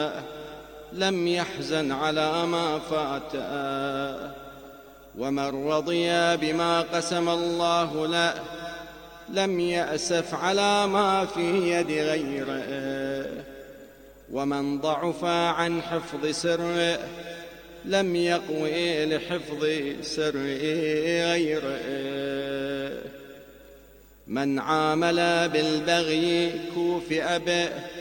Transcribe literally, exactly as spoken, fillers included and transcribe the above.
لم يحزن على ما فاته، ومن رضي بما قسم الله له لم يأسف على ما في يد غيره، ومن ضعف عن حفظ سره لم يقوي لحفظ سر غيره. من عامل بالبغي كوفئ به